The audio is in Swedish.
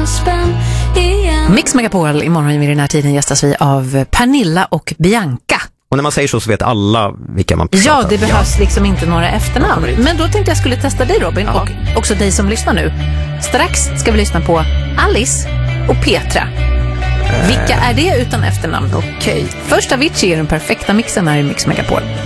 spänn igen. Mix Megapol, imorgon vid den här tiden gästas vi av Pernilla och Bianca. Och när man säger så vet alla vilka man pratar. Ja, det behövs liksom inte några efternamn. Men då tänkte jag skulle testa dig, Robin, och också dig som lyssnar nu. Strax ska vi lyssna på Alice och Petra. Vilka är det utan efternamn? Okej. Först Avicii är den perfekta mixen här i Mix Megapol.